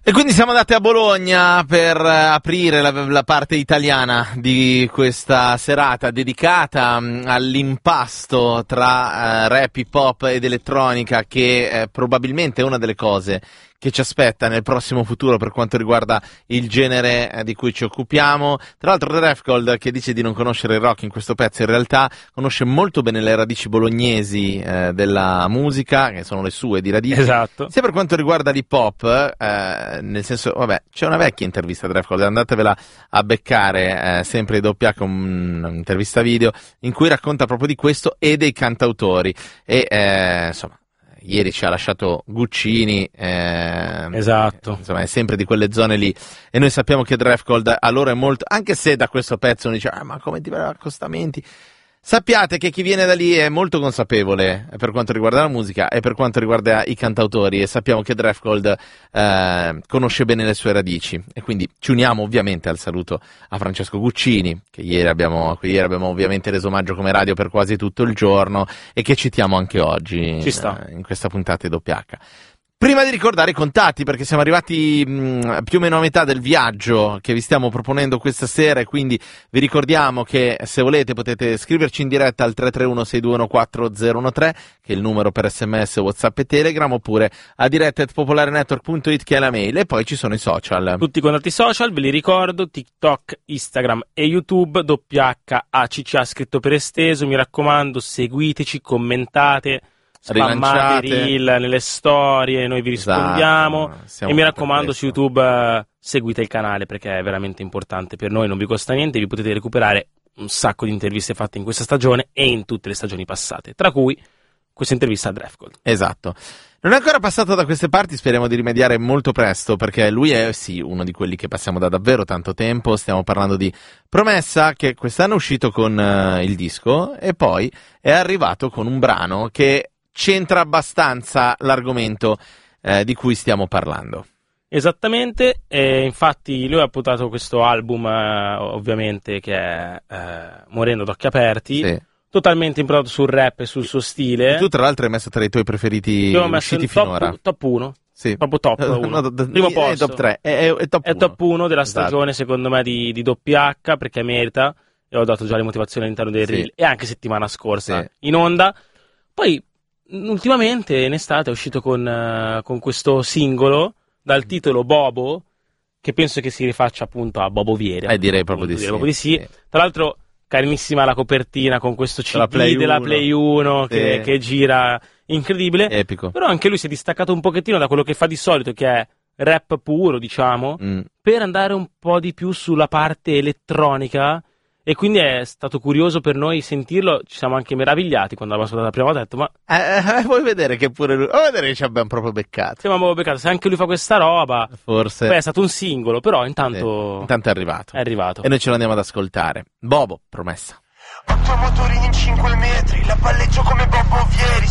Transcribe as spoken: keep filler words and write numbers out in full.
E quindi siamo andati a Bologna per aprire la, la parte italiana di questa serata dedicata mh, all'impasto tra uh, rap, hip hop ed elettronica, che eh, probabilmente è una delle cose che ci aspetta nel prossimo futuro per quanto riguarda il genere eh, di cui ci occupiamo. Tra l'altro Drefgold, che dice di non conoscere il rock in questo pezzo, in realtà conosce molto bene le radici bolognesi eh, della musica, che sono le sue di radici. Esatto. Sia per quanto riguarda l'hip hop, eh, nel senso, vabbè, c'è una vecchia intervista a Drefgold, andatevela a beccare, eh, sempre di doppia con un'intervista video, in cui racconta proprio di questo e dei cantautori. E eh, insomma, ieri ci ha lasciato Guccini, eh, esatto, insomma è sempre di quelle zone lì, e noi sappiamo che Drefgold a loro è molto, anche se da questo pezzo uno dice ah, ma come ti vedono accostamenti, sappiate che chi viene da lì è molto consapevole per quanto riguarda la musica e per quanto riguarda i cantautori, e sappiamo che Drefgold eh, conosce bene le sue radici, e quindi ci uniamo ovviamente al saluto a Francesco Guccini, che ieri abbiamo, che ieri abbiamo ovviamente reso omaggio come radio per quasi tutto il giorno e che citiamo anche oggi Ci sta. in, in questa puntata di doppia acca. Prima di ricordare i contatti, perché siamo arrivati mh, più o meno a metà del viaggio che vi stiamo proponendo questa sera, e quindi vi ricordiamo che se volete potete scriverci in diretta al tre tre uno sei due uno quattro zero uno tre, che è il numero per sms, WhatsApp e Telegram, oppure a diretta at popolarenetwork punto it, che è la mail, e poi ci sono i social. Tutti i contatti social, ve li ricordo: TikTok, Instagram e YouTube, doppia acca A C C A scritto per esteso. Mi raccomando, seguiteci, commentate, spammate i reel nelle storie, noi vi rispondiamo. Esatto, e mi raccomando, su YouTube uh, seguite il canale, perché è veramente importante per noi, non vi costa niente, vi potete recuperare un sacco di interviste fatte in questa stagione e in tutte le stagioni passate, tra cui questa intervista a Drefgold. Esatto. Non è ancora passato da queste parti, speriamo di rimediare molto presto, perché lui è sì uno di quelli che passiamo da davvero tanto tempo. Stiamo parlando di Promessa, che quest'anno è uscito con uh, il disco, e poi è arrivato con un brano che c'entra abbastanza l'argomento eh, di cui stiamo parlando. Esattamente, e infatti lui ha portato questo album, eh, ovviamente, che è eh, Morendo d'occhi aperti, sì, totalmente improntato sul rap e sul suo stile. E tu tra l'altro hai messo tra i tuoi preferiti Io ho messo usciti in top, finora. top uno, sì. proprio top uno. No, d- primo è posto, top tre, è, è, è top è uno. top uno della esatto. stagione, secondo me, di, di doppia acca, perché merita, e ho dato già le motivazioni all'interno del sì. reel, e anche settimana scorsa sì. in onda. Poi ultimamente in estate è uscito con, uh, con questo singolo dal titolo Bobo, che penso che si rifaccia appunto a Bobo Vieri. Eh, direi proprio di sì. Proprio di sì. sì. Tra l'altro carinissima la copertina con questo C D Play della uno. Play uno sì. che, che gira, incredibile. Epico. Però anche lui si è distaccato un pochettino da quello che fa di solito, che è rap puro, diciamo, mm. per andare un po' di più sulla parte elettronica. E quindi è stato curioso per noi sentirlo, ci siamo anche meravigliati quando l'abbiamo ascoltato la prima volta, ho detto ma... Eh, eh, vuoi vedere che pure lui... Vuoi vedere che ci abbiamo proprio beccato? Sì, ma abbiamo beccato, se anche lui fa questa roba... Forse... Poi è stato un singolo, però intanto... Sì, intanto è arrivato. È arrivato. E noi ce lo andiamo ad ascoltare. Bobo, Promessa. Otto motorini in cinque metri, la palleggio come Bobo Vieri.